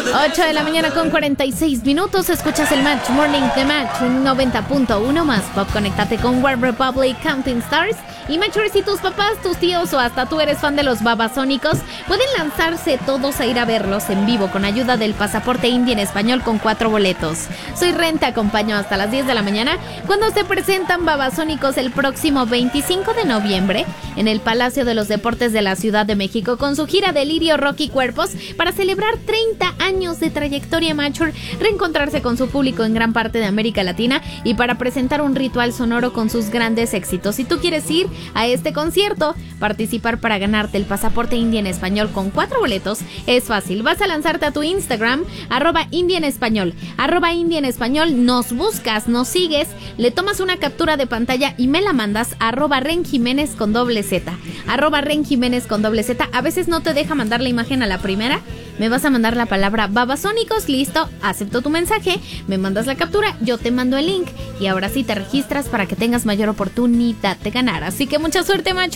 8 de la mañana con 46 minutos. Escuchas el Match Morning de Match 90.1 más pop. Conéctate con One Republic, Counting Stars y Matchers. Si tus papás, tus tíos o hasta tú eres fan de los Babasónicos, pueden lanzarse todos a ir a verlos en vivo con ayuda del pasaporte Indie en español con 4 boletos. Soy Ren, te acompaño hasta las 10 de la mañana cuando se presentan Babasónicos el próximo 25 de noviembre en el Palacio de los Deportes de la Ciudad de México con su gira Delirio, Rock y Cuerpos para celebrar 30 años de trayectoria Matcher, reencontrarse con su público en gran parte de América Latina y para presentar un ritual sonoro con sus grandes éxitos. Si tú quieres ir a este concierto, participar para ganarte el pasaporte Indie en español con 4 boletos, es fácil. Vas a lanzarte a tu Instagram, @Indie en español, @Indie en español, nos buscas, nos sigues, le tomas una captura de pantalla y me la mandas @Ren Jiménez con doble Z, @Ren Jiménez con doble Z. A veces no te deja mandar la imagen a la primera. Me vas a mandar la palabra Babasónicos, listo, acepto tu mensaje, me mandas la captura, yo te mando el link y ahora sí te registras para que tengas mayor oportunidad de ganar. Así que mucha suerte, macho.